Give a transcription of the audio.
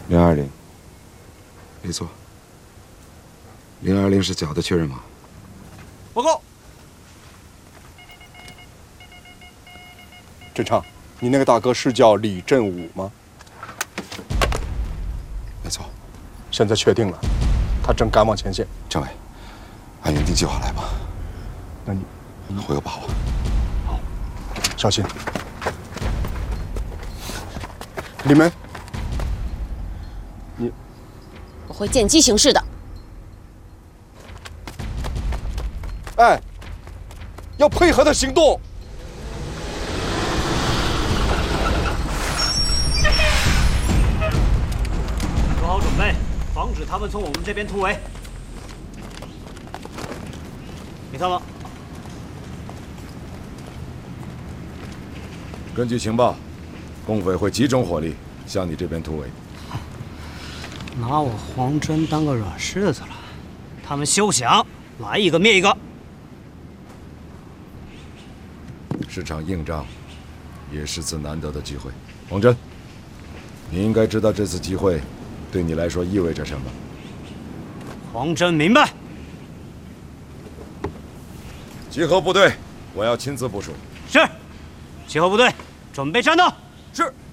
020，没错。020是假的，确认吗？ 报告。 振昌，你那个大哥是叫李振武吗？ 没错。 现在确定了，他正赶往前线。 政委，按原定计划来吧。 那你我有把握。 好，小心。李梅， 我会见机行事的。 哎，要配合他行动。 做好准备，防止他们从我们这边突围。李参谋， 根据情报，共匪会集中火力向你这边突围。 拿我黄真当个软柿子了，他们休想来一个灭一个。 是场硬仗，也是次难得的机会。黄真，你应该知道这次机会对你来说意味着什么。 黄真明白。 集合部队，我要亲自部署。 是，集合部队，准备战斗。 是。